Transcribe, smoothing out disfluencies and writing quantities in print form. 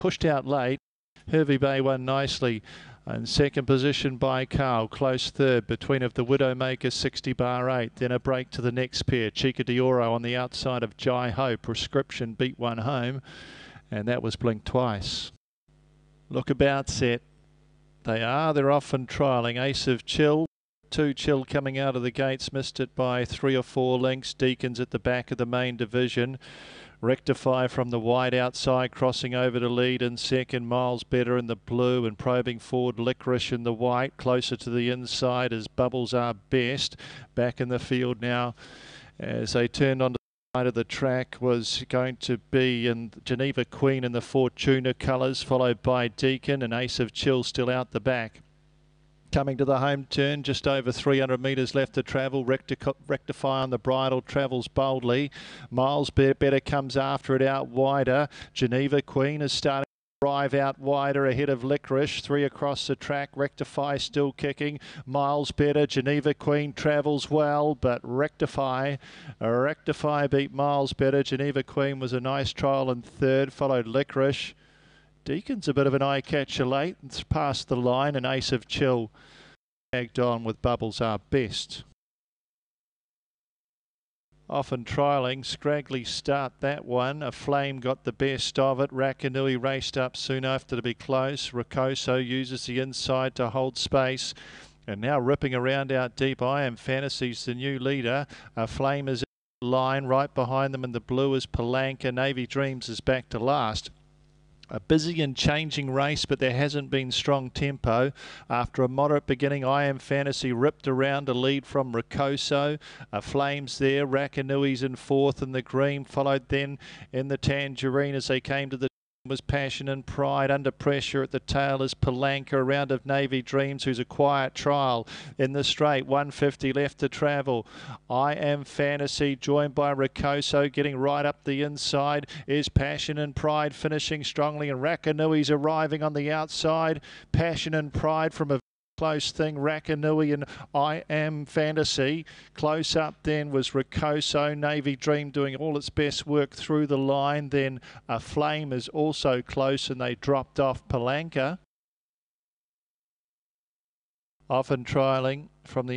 pushed out late. Hervey Bay won nicely. In second position by Carl, close third between of the Widowmaker 60 bar 8. Then a break to the next pair. Chica d'Oro on the outside of Jai Ho. Prescription beat one home, and that was Blink Twice. Look about set. They're off and trialling. Ace of Chill. 2 Chill coming out of the gates, missed it by 3 or 4 lengths. Deacons at the back of the main division. Rectify from the wide outside, crossing over to lead in second. Miles Better in the blue and probing forward. Licorice in the white. Closer to the inside as Bubbles Are Best. Back in the field now as they turned onto the side of the track was going to be in Geneva Queen in the Fortuna colours, followed by Deacon and Ace of Chill still out the back. Coming to the home turn, just over 300 metres left to travel. Rectify on the bridle, travels boldly. Miles Better comes after it out wider. Geneva Queen is starting to arrive out wider ahead of Licorice. 3 across the track. Rectify still kicking. Miles Better, Geneva Queen travels well, but Rectify beat Miles Better. Geneva Queen was a nice trial in third, followed Licorice. Deacon's a bit of an eye catcher late. It's past the line, and Ace of Chill tagged on with Bubbles Are Best. Often trialling, scraggly start that one. A Flame got the best of it. Rakanui raced up soon after to be close. Ricoso uses the inside to hold space. And now ripping around out deep. I Am Fantasy's the new leader. A Flame is in the line. Right behind them in the blue is Palanca. Navy Dreams is back to last. A busy and changing race, but there hasn't been strong tempo. After a moderate beginning, I Am Fantasy ripped around a lead from Ricoso. Flames there, Rakanui's in fourth in the green, followed then in the tangerine as they came to the was Passion and Pride. Under pressure at the tail is Palanca, a round of Navy Dreams, who's a quiet trial in the straight. 150 left to travel. I Am Fantasy joined by Ricoso, getting right up the inside is Passion and Pride, finishing strongly, and Rakanui's arriving on the outside. Passion and Pride from a close thing. Rakanui and I Am Fantasy. Close up then was Ricoso. Navy Dream doing all its best work through the line. Then A Flame is also close, and they dropped off Palanca. Often trialling from the